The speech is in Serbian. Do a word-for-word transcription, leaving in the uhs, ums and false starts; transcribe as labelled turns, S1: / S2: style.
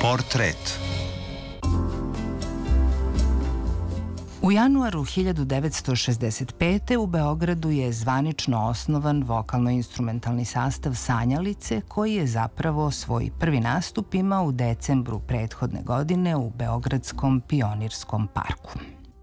S1: Portret.
S2: U januaru hiljadu devetsto šezdeset pete. u Beogradu je zvanično osnovan vokalno-instrumentalni sastav Sanjalice, koji je zapravo svoj prvi nastup imao u decembru prethodne godine u Beogradskom pionirskom parku.